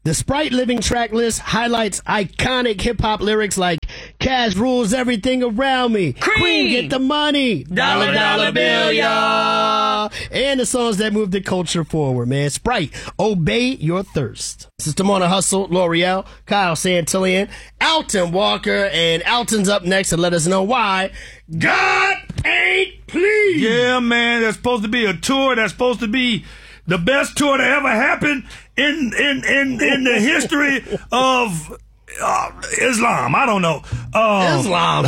The Sprite Living track list highlights iconic hip-hop lyrics like cash rules everything around me. Queen, get the money. Dollar bill, y'all. And the songs that move the culture forward, man. Sprite, obey your thirst. This is the Morning Hustle, L'Oreal, Kyle Santillian, Alton Walker, and Alton's up next to let us know why God ain't pleased. Yeah, man, that's supposed to be a tour that's supposed to be the best tour that ever happened in the history of Islam. I don't know. Islam.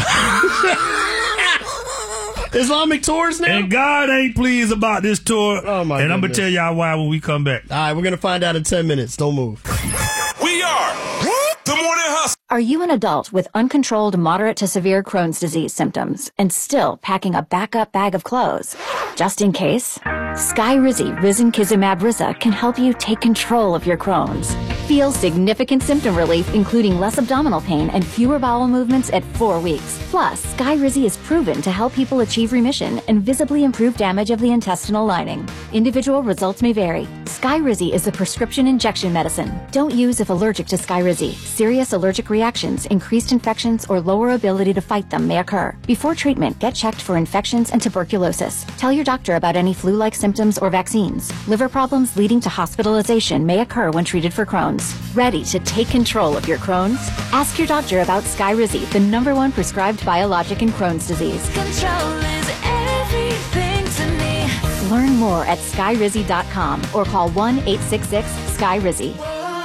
Islamic tours now? And God ain't pleased about this tour. Oh, my And I'm going goodness. to tell y'all why when we come back. All right, we're going to find out in 10 minutes. Don't move. We are the Morning Hustle. Are you an adult with uncontrolled moderate to severe Crohn's disease symptoms and still packing a backup bag of clothes? Just in case, Skyrizi Risankizumab Riza can help you take control of your Crohn's. Feel significant symptom relief, including less abdominal pain and fewer bowel movements at 4 weeks. Plus, Skyrizi is proven to help people achieve remission and visibly improve damage of the intestinal lining. Individual results may vary. Skyrizi is a prescription injection medicine. Don't use if allergic to Skyrizi. Serious allergic reactions, increased infections, or lower ability to fight them may occur. Before treatment, get checked for infections and tuberculosis. Tell your doctor about any flu-like symptoms or vaccines. Liver problems leading to hospitalization may occur when treated for Crohn's. Ready to take control of your Crohn's? Ask your doctor about Skyrizi, the #1 prescribed biologic in Crohn's disease. Control is everything to me. Learn more at skyrizi.com or call 1-866-SKYRIZI.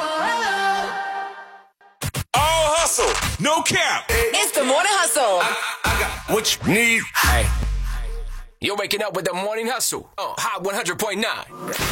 All hustle, no cap. It's the Morning Hustle. I got what you need. Hey, you're waking up with the Morning Hustle. Hot 100.9.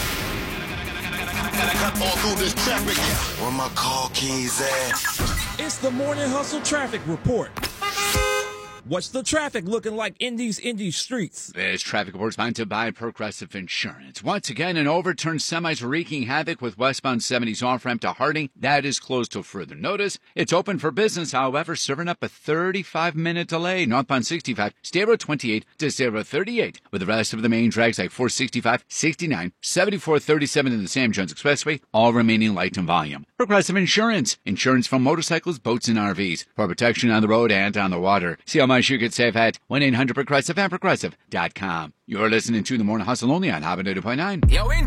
Gotta cut all through this traffic. Where my car keys at? It's the Morning Hustle Traffic Report. What's the traffic looking like in these streets? This traffic report is sponsored by Progressive Insurance. Once again, an overturned semi is wreaking havoc with westbound 70's off-ramp to Harding. That is closed till further notice. It's open for business, however, serving up a 35-minute delay. Northbound 65, stay road 28 to stay road 38, with the rest of the main drags like 465, 69, 74, 37 in the Sam Jones Expressway, all remaining light in volume. Progressive Insurance. Insurance from motorcycles, boats, and RVs. For protection on the road and on the water. See how much you could save at 1-800-PROGRESSIVE and Progressive.com. You're listening to The Morning Hustle only on Hot 100.9. Yo, in